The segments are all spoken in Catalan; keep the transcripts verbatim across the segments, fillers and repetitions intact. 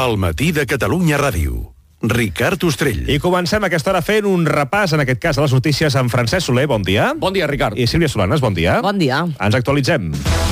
El matí de Catalunya Ràdio. Ricard Ostrell. I comencem aquesta hora fent un repàs, en aquest cas, a les notícies amb Francesc Soler, bon dia. Bon dia, Ricard. I Sílvia Solanes, bon dia. Bon dia. Ens actualitzem.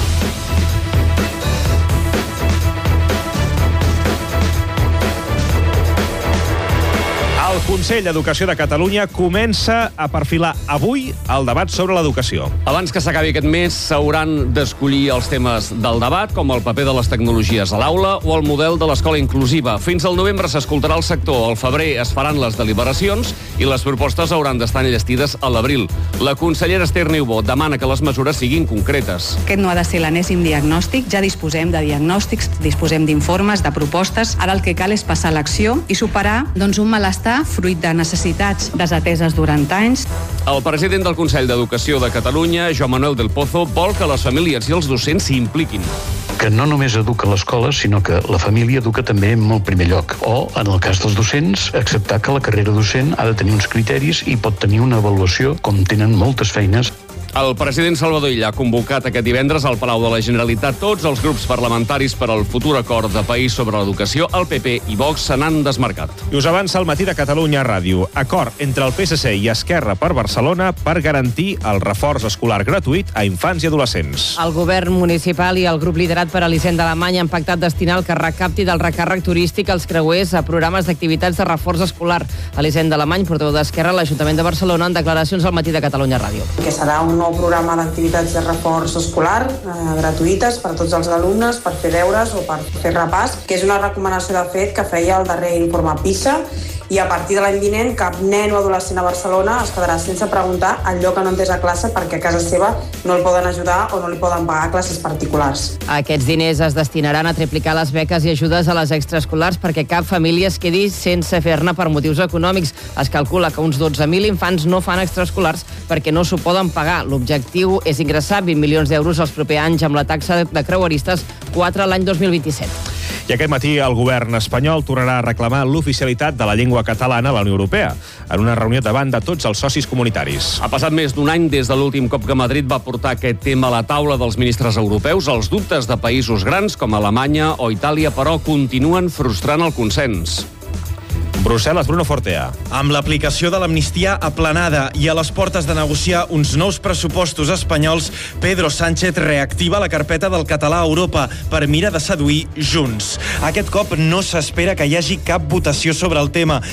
El Consell d'Educació de Catalunya comença a perfilar avui el debat sobre l'educació. Abans que s'acabi aquest mes, s'hauran d'escollir els temes del debat, com el paper de les tecnologies a l'aula o el model de l'escola inclusiva. Fins al novembre s'escoltarà el sector, al febrer es faran les deliberacions i les propostes hauran d'estar enllestides a l'abril. La consellera Esther Niubó demana que les mesures siguin concretes. Aquest no ha de ser l'enèsim diagnòstic, ja disposem de diagnòstics, disposem d'informes, de propostes. Ara el que cal és passar a l'acció i superar doncs, un malestar fruit de necessitats desateses durant anys. El president del Consell d'Educació de Catalunya, Joan Manuel del Pozo, vol que les famílies i els docents s'hi impliquin. Que no només educa l'escola, sinó que la família educa també en molt primer lloc. O, en el cas dels docents, acceptar que la carrera docent ha de tenir uns criteris i pot tenir una avaluació, com tenen moltes feines. El president Salvador Illa ha convocat aquest divendres al Palau de la Generalitat tots els grups parlamentaris per al futur acord de país sobre l'educació. El P P i Vox se n'han desmarcat. I us avança el matí de Catalunya Ràdio. Acord entre el P S C i Esquerra per Barcelona per garantir el reforç escolar gratuït a infants i adolescents. El govern municipal i el grup liderat per Elisenda Alemany han pactat destinar el que recapti del recàrrec turístic als creuers a programes d'activitats de reforç escolar. Elisenda Alemany, portaveu d'Esquerra a l'Ajuntament de Barcelona, en declaracions al matí de Catalunya Ràdio. Que serà un nou programa d'activitats de reforç escolar eh, gratuïtes per a tots els alumnes per fer deures o per fer repàs, que és una recomanació de fet que feia el darrer informe PISA, i a partir de l'any vinent cap nen o adolescent a Barcelona es quedarà sense preguntar el lloc que no entès a classe perquè a casa seva no el poden ajudar o no li poden pagar classes particulars. Aquests diners es destinaran a triplicar les beques i ajudes a les extraescolars perquè cap família es quedi sense fer-ne per motius econòmics. Es calcula que uns dotze mil infants no fan extraescolars perquè no s'ho poden pagar. L'objectiu és ingressar vint milions d'euros els propers anys amb la taxa de creueristes, quatre l'any dos mil vint-i-set. I aquest matí el govern espanyol tornarà a reclamar l'oficialitat de la llengua catalana a la Unió Europea, en una reunió davant de tots els socis comunitaris. Ha passat més d'un any des de l'últim cop que Madrid va portar aquest tema a la taula dels ministres europeus. Els dubtes de països grans com Alemanya o Itàlia, però, continuen frustrant el consens. Brussel·les, Bruno Fortea. Amb l'aplicació de l'amnistia aplanada i a les portes de negociar uns nous pressupostos espanyols, Pedro Sánchez reactiva la carpeta del català a Europa per mirar de seduir Junts. Aquest cop no s'espera que hi hagi cap votació sobre el tema.